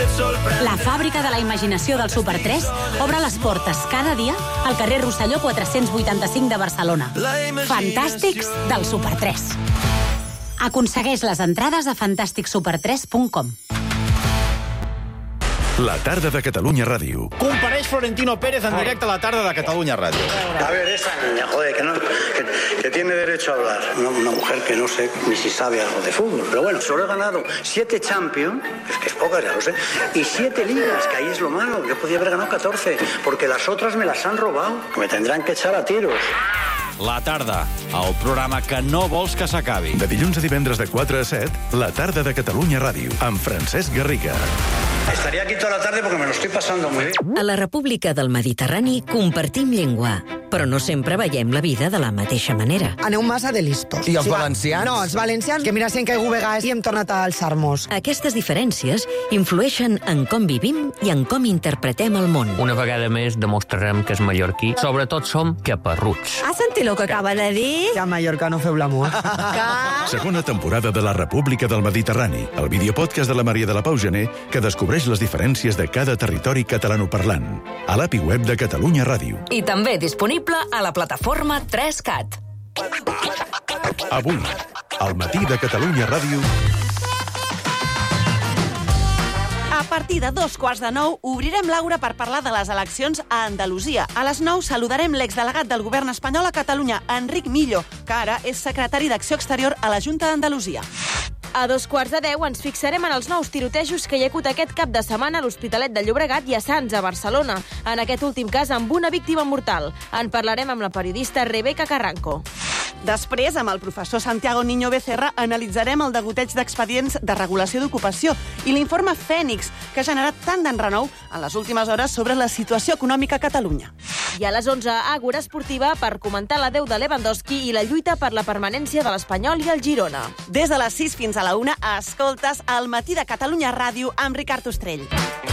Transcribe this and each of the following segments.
La fàbrica de la imaginació del Super 3 obre les portes cada dia al carrer Rosselló 485 de Barcelona. Fantàstics del Super 3. Aconsegueix les entrades a fantasticsuper3.com. La tarda de Catalunya Ràdio. Compareix Florentino Pérez en directe a la tarda de Catalunya Ràdio. A ver, esa niña, joder, que tiene derecho a hablar. Una mujer que no sé ni si sabe algo de fútbol. Pero bueno, solo he ganado 7 Champions, es que es poca, ya lo sé, y 7 ligas, que ahí es lo malo. Yo podía haber ganado 14, porque las otras me las han robado. Me tendrán que echar a tiros. La tarda, el programa que no vols que s'acabi. De dilluns a divendres de 4 a 7, la tarda de Catalunya Ràdio, amb Francesc Garriga. Estaría aquí toda la tarde porque me lo estoy pasando muy bien. A la República del Mediterrani compartim llengua, però no sempre veiem la vida de la mateixa manera. Aneu massa de listos. I els valencians? No, els valencians, que mira si hem caigut vegades i hem tornat a alçar-nos. Aquestes diferències influeixen en com vivim i en com interpretem el món. Una vegada més demostrarem que és mallorquí. Sobretot som caparruts. Has sentit el que acaba de dir? Que a Mallorca no feu l'amor. Segona temporada de la República del Mediterrani, el videopodcast de la Maria de la Pau Gené, que descobreix les diferències de cada territori catalanoparlant. A l'API web de Catalunya Ràdio. I també disponible a la plataforma 3CAT. Avui, al matí de Catalunya Ràdio... A partir de 8:45 obrirem l'Aura per parlar de les eleccions a Andalusia. A les 9 saludarem l'exdelegat del govern espanyol a Catalunya, Enric Millo, que ara és secretari d'Acció Exterior a la Junta d'Andalusia. A 9:15 ens fixarem en els nous tirotejos que hi ha hagut aquest cap de setmana a l'Hospitalet de Llobregat i a Sants, a Barcelona. En aquest últim cas, amb una víctima mortal. En parlarem amb la periodista Rebeca Carranco. Després, amb el professor Santiago Niño Becerra, analitzarem el degoteig d'expedients de regulació d'ocupació i l'informe Fènix, que ha generat tant d'enrenou en les últimes hores sobre la situació econòmica a Catalunya. I a les 11, Àgora Esportiva per comentar l'adeu de Lewandowski i la lluita per la permanència de l'Espanyol i el Girona. Des de les 6 fins a la 1, escoltes El matí de Catalunya Ràdio amb Ricard Ostrell.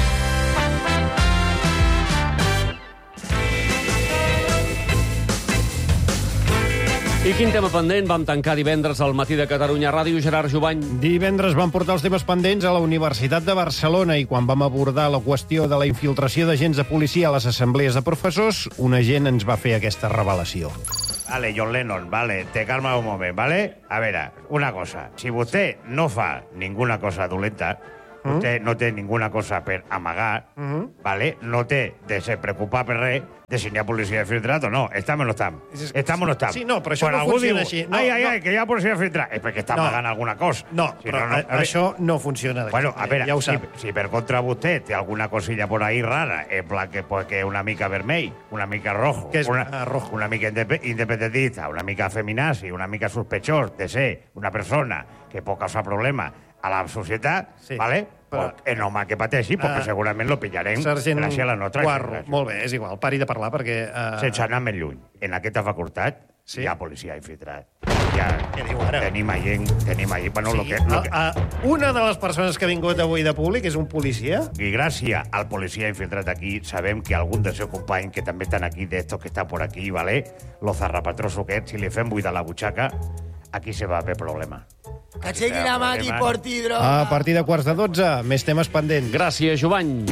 I quin tema pendent vam tancar divendres al matí de Catalunya Ràdio, Gerard Jubany? Divendres vam portar els temes pendents a la Universitat de Barcelona i quan vam abordar la qüestió de la infiltració d'agents de policia a les assemblees de professors, un agent ens va fer aquesta revelació. Vale, John Lennon, vale, te calma un moment, vale? A veure, una cosa, si vostè no fa ninguna cosa dolenta, vostè no té ninguna cosa per amagar, vale? No té de ser preocupat per res, de si hi ha policia infiltrat o no. Estam o no estam? Estam o no estam? Sí, no, però això no funciona així. Ai, que hi ha policia infiltrat. És perquè està amagant alguna cosa. No, però això no funciona. Bueno, a veure, ja ho sap. Si per contra vostè té alguna cosilla por ahí rara, en plan que és una mica vermell, una mica rojo, rojo, una mica independentista, una mica feminazi, una mica sospechós de ser una persona que pot causar problema a la societat, ¿vale? Però el home que pateixi, perquè segurament lo pillarem gràcies a la nostra... Molt bé, és igual, pari de parlar, perquè... Sense anar més lluny. En aquesta facultat hi ha policia infiltrat. Què diu ara? Tenim gent... Bueno, una de les persones que ha vingut avui de públic és un policia? I gràcies al policia infiltrat aquí, sabem que algun dels seus companys, que també estan aquí, d'estos que estan por aquí, ¿vale? Los zarrapatrosos aquests, si li fem buidar la butxaca, aquí se va a haver problema. Aixequi la mà i porti droga. A partir de 11:45, més temes pendents. Gràcies, Jovany.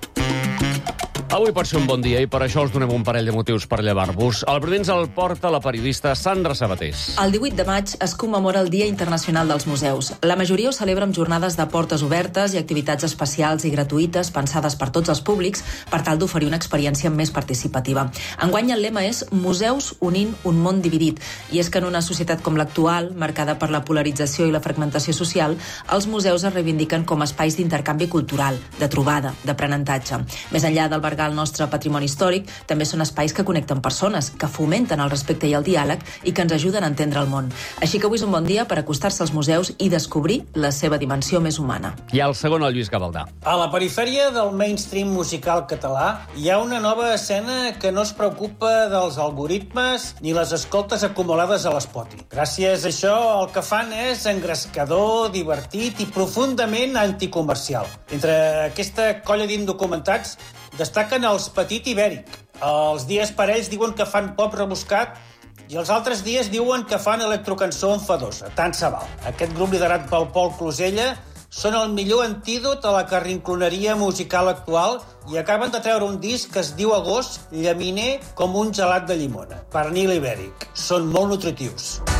Avui pot ser un bon dia i per això us donem un parell de motius per llevar-vos. El primer ens el porta la periodista Sandra Sabatés. El 18 de maig es commemora el Dia Internacional dels Museus. La majoria ho celebra amb jornades de portes obertes i activitats especials i gratuïtes pensades per tots els públics per tal d'oferir una experiència més participativa. Enguany el lema és Museus unint un món dividit. I és que en una societat com l'actual, marcada per la polarització i la fragmentació social, els museus es reivindiquen com espais d'intercanvi cultural, de trobada, d'aprenentatge. Més enllà d'albergar el nostre patrimoni històric, també són espais que connecten persones, que fomenten el respecte i el diàleg i que ens ajuden a entendre el món. Així que avui és un bon dia per acostar-se als museus i descobrir la seva dimensió més humana. I el segon, el Lluís Gavaldà. A la perifèria del mainstream musical català hi ha una nova escena que no es preocupa dels algoritmes ni les escoltes acumulades a l'Spotify. Gràcies a això, el que fan és engrescador, divertit i profundament anticomercial. Entre aquesta colla d'indocumentats destaquen els Petit Ibèric. Els dies parells diuen que fan pop rebuscat i els altres dies diuen que fan electrocançó enfadosa. Tant se val. Aquest grup liderat pel Pol Closella Són el millor antídot a la carrincloneria musical actual i acaben de treure un disc que es diu Agost, llaminer com un gelat de llimona. Pernil ibèric. Són molt nutritius.